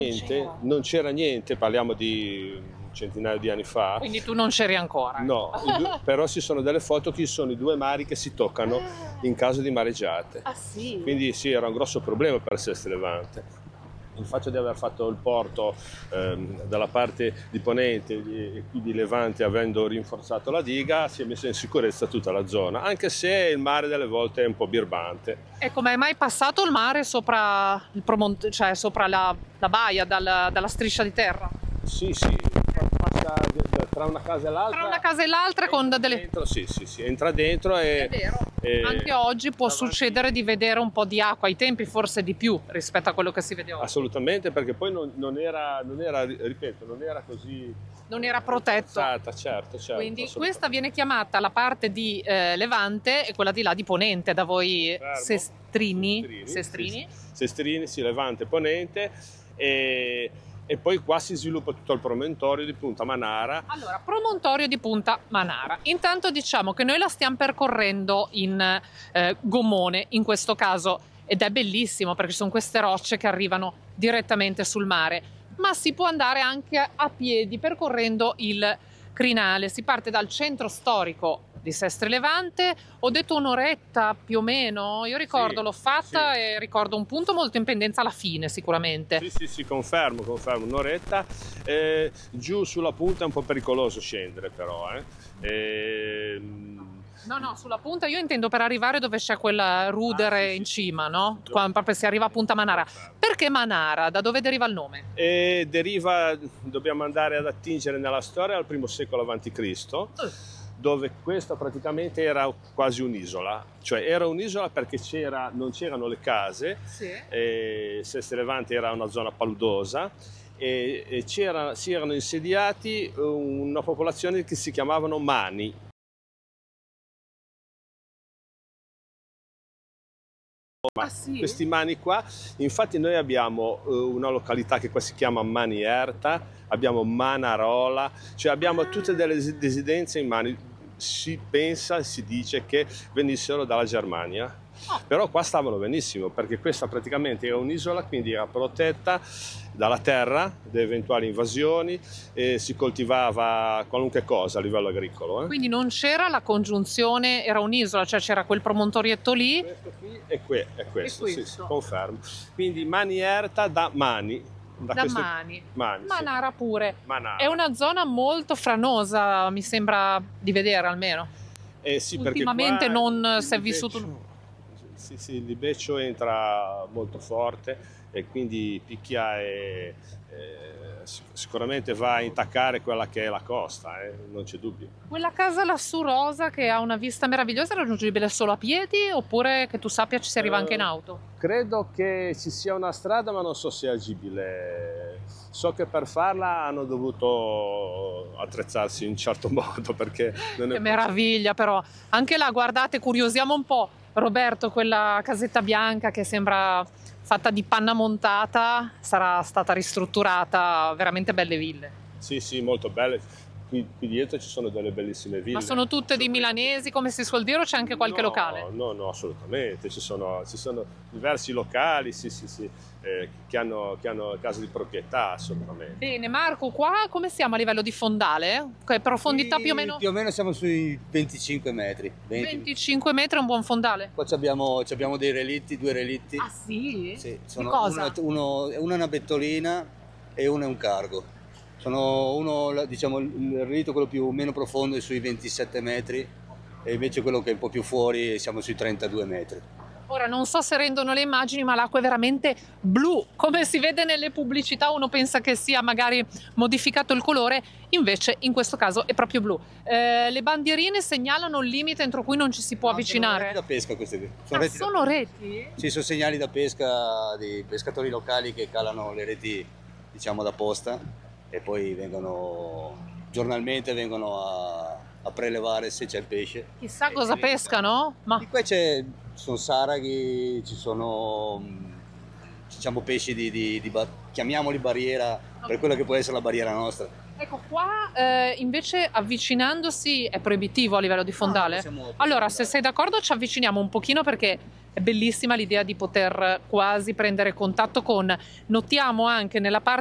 Non c'era niente, parliamo di un centinaio di anni fa. Quindi tu non c'eri ancora? No, però ci sono delle foto che sono i due mari che si toccano in caso di mareggiate. Ah sì? Quindi sì, era un grosso problema per Sestri Levante. Il fatto di aver fatto il porto dalla parte di Ponente e qui di Levante, avendo rinforzato la diga, si è messa in sicurezza tutta la zona, anche se il mare delle volte è un po' birbante. E com'è mai passato il mare sopra il cioè sopra la baia, dalla striscia di terra? Sì, passa tra una casa e l'altra. Tra una casa e l'altra con delle... Dentro, sì, entra dentro e... È vero. Anche oggi può succedere di vedere un po' di acqua, ai tempi forse di più rispetto a quello che si vede oggi. Assolutamente, perché poi non era, ripeto, non era così... Non era protetto. Certo. Quindi questa viene chiamata la parte di Levante e quella di là di Ponente, da voi Sestrini, sì, Levante, Ponente e poi qua si sviluppa tutto il promontorio di Punta Manara. Allora, promontorio di Punta Manara. Intanto diciamo che noi la stiamo percorrendo in gommone, in questo caso, ed è bellissimo perché ci sono queste rocce che arrivano direttamente sul mare, ma si può andare anche a piedi percorrendo il crinale. Si parte dal centro storico di Sestri Levante, ho detto un'oretta più o meno, io ricordo, Sì, l'ho fatta sì. e ricordo un punto molto in pendenza alla fine sicuramente. Sì, confermo, un'oretta. Giù sulla punta è un po' pericoloso scendere però. No, sulla punta io intendo per arrivare dove c'è quella rudere in cima, no? Quando proprio si arriva a Punta Manara. Perché Manara? Da dove deriva il nome? Dobbiamo andare ad attingere nella storia al primo secolo a.C., dove questa praticamente era quasi un'isola, cioè era un'isola perché non c'erano le case, Sestri Levante era una zona paludosa e si erano insediati una popolazione che si chiamavano Mani. Questi Mani qua, infatti noi abbiamo una località che qua si chiama Manierta, abbiamo Manarola, cioè abbiamo tutte delle residenze in Mani. Si dice che venissero dalla Germania, però qua stavano benissimo perché questa praticamente era un'isola, quindi era protetta dalla terra, da eventuali invasioni e si coltivava qualunque cosa a livello agricolo. Quindi non c'era la congiunzione, era un'isola, cioè c'era quel promontorietto lì. Questo qui è questo. Sì, confermo. Quindi Manierta da Mani. Mani. Manara sì. pure. Manara. È una zona molto franosa, mi sembra di vedere almeno. Sì, ultimamente perché qua non si è vissuto. Sì, il libeccio entra molto forte e quindi picchia e sicuramente va a intaccare quella che è la costa, non c'è dubbio. Quella casa lassù rosa che ha una vista meravigliosa è raggiungibile solo a piedi oppure che tu sappia ci si arriva anche in auto? Credo che ci sia una strada ma non so se è agibile. So che per farla hanno dovuto attrezzarsi in un certo modo perché non è... Che meraviglia però! Anche là, guardate, curiosiamo un po'. Roberto, quella casetta bianca che sembra fatta di panna montata, sarà stata ristrutturata, veramente belle ville. Sì, molto belle. Qui dietro ci sono delle bellissime ville. Ma sono tutte di milanesi, come si suol dire, o c'è anche qualche locale? No, assolutamente. Ci sono diversi locali, che hanno case di proprietà, assolutamente. Bene, Marco, qua come siamo a livello di fondale? Che profondità più o meno? Più o meno siamo sui 25 metri. 25 metri è un buon fondale? Qua abbiamo dei relitti, 2 relitti. Ah sì? Sì, Di cosa? Uno è una bettolina e uno è un cargo. Diciamo, il relitto quello meno profondo è sui 27 metri e invece quello che è un po' più fuori siamo sui 32 metri. Ora non so se rendono le immagini, ma l'acqua è veramente blu, come si vede nelle pubblicità. Uno pensa che sia magari modificato il colore, invece in questo caso è proprio blu. Le bandierine segnalano il limite entro cui non ci si può avvicinare. Sono reti da pesca queste qui. Sono reti? Sì, sono segnali da pesca di pescatori locali che calano le reti, diciamo, da posta e poi giornalmente vengono a prelevare se c'è il pesce. Chissà cosa pescano? Ma di qua sono saraghi, ci sono, diciamo, pesci chiamiamoli barriera, per quello che può essere la barriera nostra. Ecco qua invece avvicinandosi è proibitivo a livello di fondale. Allora se sei d'accordo ci avviciniamo un pochino perché È bellissima l'idea di poter quasi prendere contatto con, notiamo anche nella parte